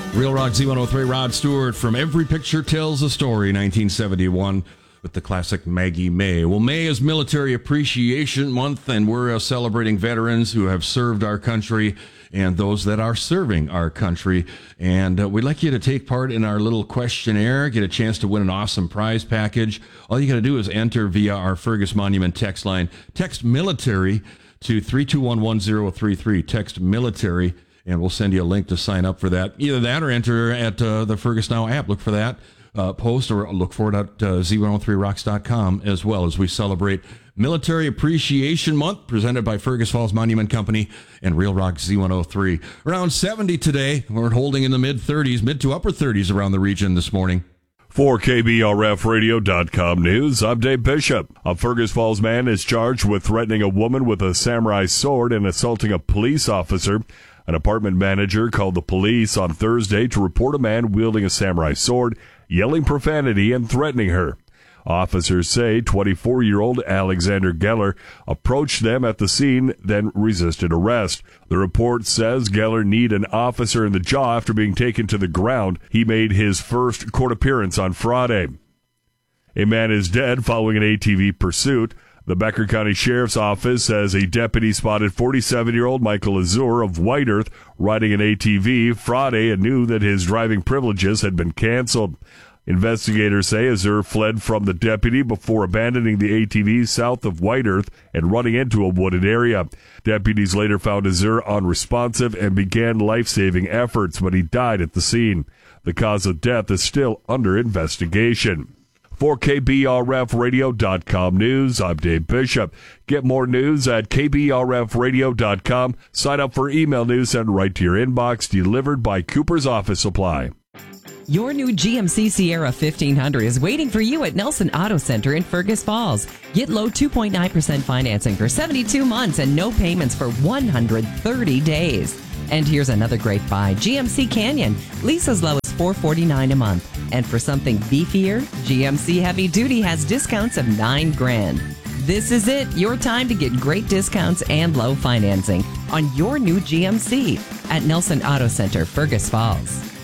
Real Rock Z103, Rod Stewart from Every Picture Tells a Story, 1971, with the classic Maggie May. Well, May is Military Appreciation Month, and we're celebrating veterans who have served our country and those that are serving our country. And we'd like you to take part in our little questionnaire, get a chance to win an awesome prize package. All you got to do is enter via our Fergus Monument text line. Text military to 3211033. Text military, and we'll send you a link to sign up for that. Either that or enter at the Fergus Now app. Look for that post, or look for it at Z103rocks.com as well, as we celebrate Military Appreciation Month, presented by Fergus Falls Monument Company and Real Rock Z103. Around 70 today. We're holding in the mid-30s, mid to upper 30s around the region this morning. For KBRFradio.com news, I'm Dave Bishop. A Fergus Falls man is charged with threatening a woman with a samurai sword and assaulting a police officer. An apartment manager called the police on Thursday to report a man wielding a samurai sword, yelling profanity and threatening her. Officers say 24-year-old Alexander Geller approached them at the scene, then resisted arrest. The report says Geller kneed an officer in the jaw after being taken to the ground. He made his first court appearance on Friday. A man is dead following an ATV pursuit. The Becker County Sheriff's Office says a deputy spotted 47-year-old Michael Azur of White Earth riding an ATV Friday and knew that his driving privileges had been canceled. Investigators say Azur fled from the deputy before abandoning the ATV south of White Earth and running into a wooded area. Deputies later found Azur unresponsive and began life-saving efforts, but he died at the scene. The cause of death is still under investigation. For KBRFradio.com news, I'm Dave Bishop. Get more news at KBRFradio.com. Sign up for email news sent right to your inbox, delivered by Cooper's Office Supply. Your new GMC Sierra 1500 is waiting for you at Nelson Auto Center in Fergus Falls. Get low 2.9% financing for 72 months and no payments for 130 days. And here's another great buy, GMC Canyon. Lease as low as $449 a month. And for something beefier, GMC Heavy Duty has discounts of $9,000. This is it, your time to get great discounts and low financing on your new GMC at Nelson Auto Center, Fergus Falls.